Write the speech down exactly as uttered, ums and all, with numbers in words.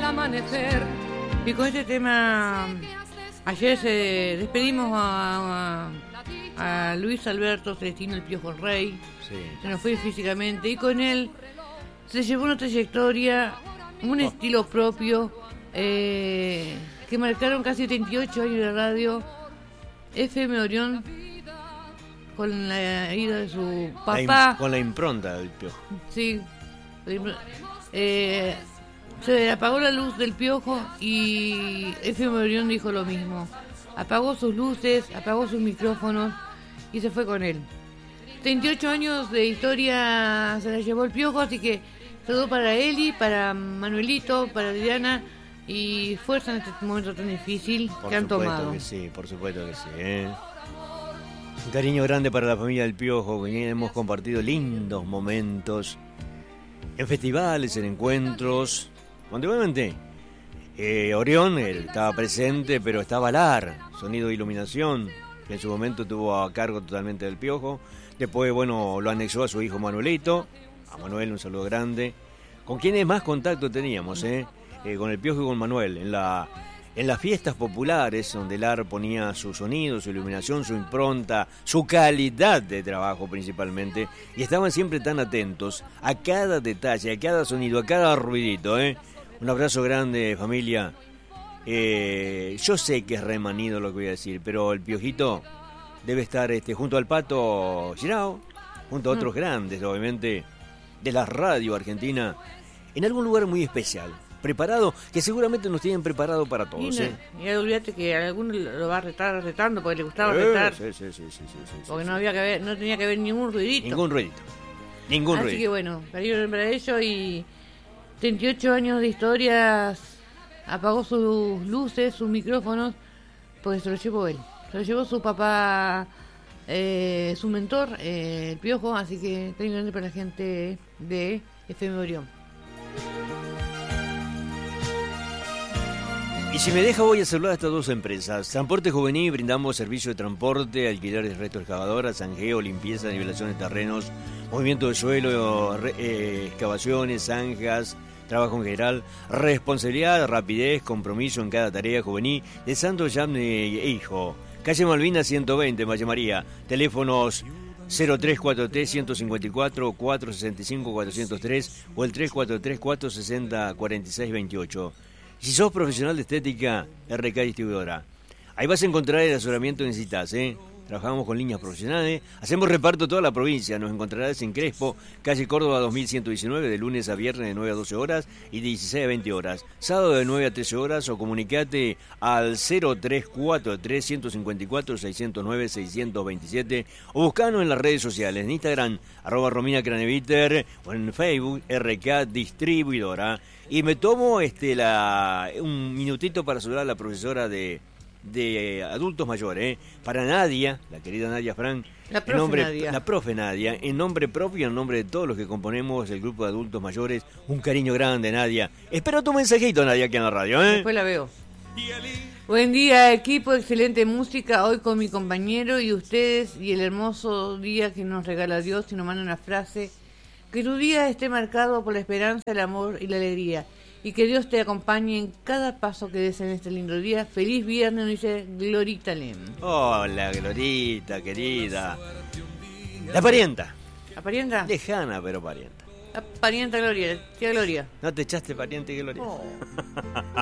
amanecer. Y con este tema, ayer se despedimos a, a, a Luis Alberto Celestino el Piojo Rey. Sí. Se nos fue físicamente y con él se llevó una trayectoria, un Oh. estilo propio, eh, que marcaron casi setenta y ocho años de radio. F M Orión, con la ida de su La im- papá. con la impronta del Piojo. Sí. Eh, se apagó la luz del Piojo y F M Orión dijo lo mismo. Apagó sus luces, apagó sus micrófonos y se fue con él. treinta y ocho años de historia se la llevó el Piojo, así que saludo para Eli, para Manuelito, para Diana y fuerza en este momento tan difícil Por que han supuesto tomado. que sí, por supuesto que sí. ¿eh? Un cariño grande para la familia del Piojo, con quien hemos compartido lindos momentos en festivales, en encuentros, donde obviamente eh, Orión él estaba presente, pero estaba Lar, sonido e iluminación, que en su momento tuvo a cargo totalmente del Piojo. Después, bueno, lo anexó a su hijo Manuelito, a Manuel un saludo grande, con quienes más contacto teníamos, ¿eh? Eh, con el Piojo y con Manuel, en la en las fiestas populares, donde Lar ponía su sonido, su iluminación, su impronta, su calidad de trabajo principalmente, y estaban siempre tan atentos a cada detalle, a cada sonido, a cada ruidito, ¿eh? Un abrazo grande, familia. Eh, yo sé que es remanido lo que voy a decir, pero el Piojito debe estar este, junto al Pato Girao, junto a otros mm. grandes, obviamente, de la radio argentina, en algún lugar muy especial, preparado, que seguramente nos tienen preparado para todos. Y, no, ¿eh? y olvídate que a alguno lo va a retar retando porque le gustaba Eh, retar. Sí, sí, sí, sí, sí, sí, porque sí, no sí. había que ver, no tenía que haber ningún ruidito. Ningún ruidito. Ningún Así ruidito. que bueno, cariño para ellos y treinta y ocho años de historias, apagó sus luces, sus micrófonos, porque se lo llevó él. Se lo llevó su papá, eh, su mentor, eh, el Piojo, así que cariño grande para la gente de F M Orión. Y si me deja voy a saludar a estas dos empresas. Transporte Juvenil, brindamos servicio de transporte, alquiler de resto excavadoras, zanjeo, limpieza, nivelación de terrenos, movimiento de suelo, re, eh, excavaciones, zanjas, trabajo en general, responsabilidad, rapidez, compromiso en cada tarea juvenil de Santos Yamne e Hijo. Calle Malvinas ciento veinte, Valle María. Teléfonos cero tres cuatro tres, uno cinco cuatro, cuatro seis cinco, cuatro cero tres o el tres cuatro tres, cuatro seis cero, cuatro seis dos ocho. Si sos profesional de estética, R K Distribuidora. Ahí vas a encontrar el asesoramiento que necesitas, ¿eh? Trabajamos con líneas profesionales, hacemos reparto toda la provincia. Nos encontrarás en Crespo, calle Córdoba dos mil ciento diecinueve, de lunes a viernes de nueve a doce horas y de dieciséis a veinte horas. Sábado de nueve a trece horas o comunicate al cero tres cuatro tres, uno cinco cuatro, seis cero nueve, seis dos siete o buscanos en las redes sociales, en Instagram, arroba Romina Craneviter o en Facebook, R K Distribuidora. Y me tomo este la un minutito para saludar a la profesora de... de adultos mayores, ¿eh? Para Nadia, la querida Nadia Frank, La profe en nombre, Nadia. la profe Nadia, en nombre propio, en nombre de todos los que componemos el grupo de adultos mayores, un cariño grande, Nadia. Espero tu mensajito, Nadia, aquí en la radio, ¿eh? Después la veo. Buen día, equipo, excelente música hoy con mi compañero y ustedes y el hermoso día que nos regala Dios y nos manda una frase. Que tu día esté marcado por la esperanza, el amor y la alegría. Y que Dios te acompañe en cada paso que des en este lindo día. Feliz viernes, nos dice Glorita Lem. Hola, Glorita, querida. La parienta. ¿La parienta? Lejana, pero parienta. La parienta Gloria, tía Gloria. ¿No te echaste pariente, Gloria? Oh.